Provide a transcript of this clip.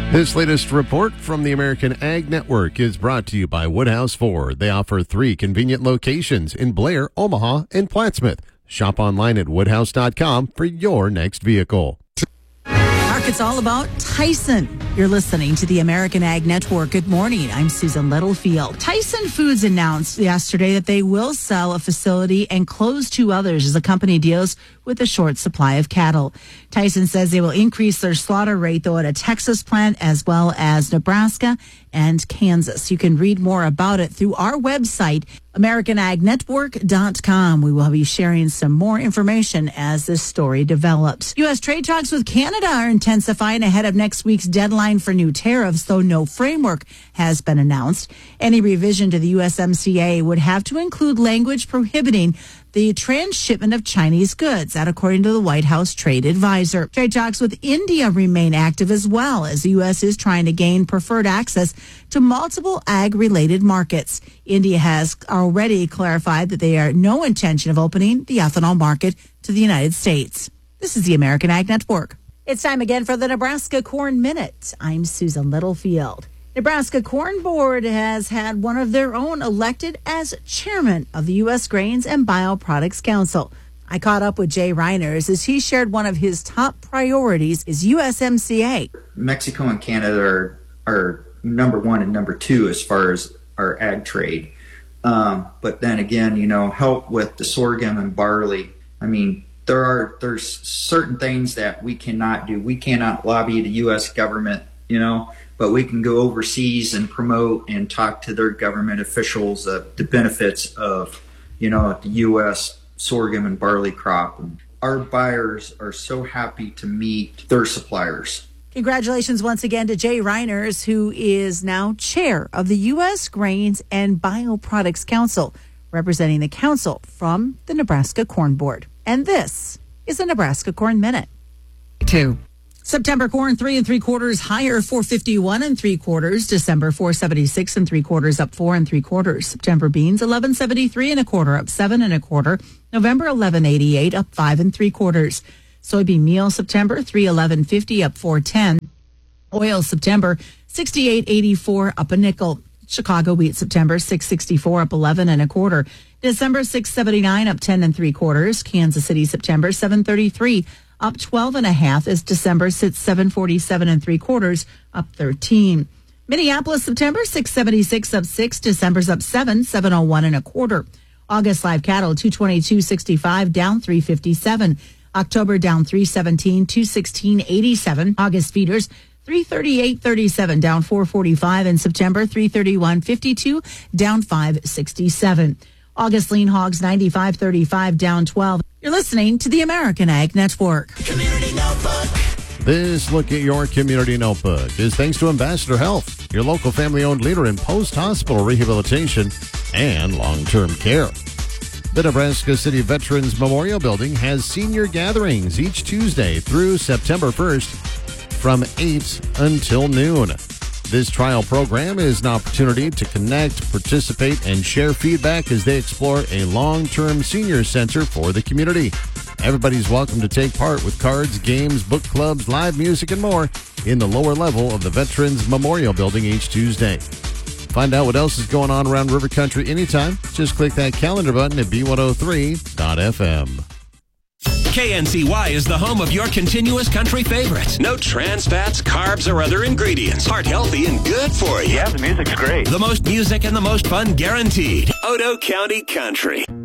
This latest report from the American Ag Network is brought to you by Woodhouse Ford. They offer 3 convenient locations in Blair, Omaha, and Plattsmouth. Shop online at woodhouse.com for your next vehicle. It's all about Tyson. You're listening to the American Ag Network. Good morning. I'm Susan Littlefield. Tyson Foods announced yesterday that they will sell a facility and close 2 others as the company deals with a short supply of cattle. Tyson says they will increase their slaughter rate, though, at a Texas plant as well as Nebraska and Kansas. You can read more about it through our website, AmericanAgNetwork.com. We will be sharing some more information as this story develops. U.S. trade talks with Canada are intensifying ahead of next week's deadline for new tariffs, though no framework has been announced. Any revision to the USMCA would have to include language prohibiting the transshipment of Chinese goods, that according to the White House trade advisor. Trade talks with India remain active as well, as the U.S. is trying to gain preferred access to multiple ag-related markets. India has already clarified that they have no intention of opening the ethanol market to the United States. This is the American Ag Network. It's time again for the Nebraska Corn Minute. I'm Susan Littlefield. Nebraska Corn Board has had one of their own elected as chairman of the U.S. Grains and Bioproducts Council. I caught up with Jay Reiners as he shared one of his top priorities is USMCA. Mexico and Canada are number 1 and number 2 as far as our ag trade. But then again, help with the sorghum and barley. I mean, there's certain things that we cannot do. We cannot lobby the U.S. government, but we can go overseas and promote and talk to their government officials of the benefits of, the U.S. sorghum and barley crop. And our buyers are so happy to meet their suppliers. Congratulations once again to Jay Reiners, who is now chair of the U.S. Grains and Bioproducts Council, representing the council from the Nebraska Corn Board. And this is the Nebraska Corn Minute. 2. September corn 3 3/4 higher, 451 3/4. December 476 3/4 up 4 3/4. September beans 1173 1/4 up 7 1/4. November 1188 up 5 3/4. Soybean meal September 311.50 up 4.10. Oil September 68.84 up a nickel. Chicago wheat September 664 up 11 1/4. December 679 up 10 3/4. Kansas City September 733 up 12 1/2 as December sits 747 3/4 up 13. Minneapolis September 676 up 6. December's up 7 701 1/4. August live cattle 222.65 down 357. October down 317 216.87. August feeders 338.37 down 445, and September 331.52 down 567. August lean hogs 95.35 down 12. You're listening to the American Ag Network. Community Notebook. This look at your community notebook is thanks to Ambassador Health, your local family-owned leader in post-hospital rehabilitation and long-term care. The Nebraska City Veterans Memorial Building has senior gatherings each Tuesday through September 1st from 8 until noon. This trial program is an opportunity to connect, participate, and share feedback as they explore a long-term senior center for the community. Everybody's welcome to take part with cards, games, book clubs, live music, and more in the lower level of the Veterans Memorial Building each Tuesday. Find out what else is going on around River Country anytime. Just click that calendar button at B103.fm. KNCY is the home of your continuous country favorites. No trans fats, carbs, or other ingredients. Heart healthy and good for you. Yeah, the music's great. The most music and the most fun guaranteed. Odo County Country.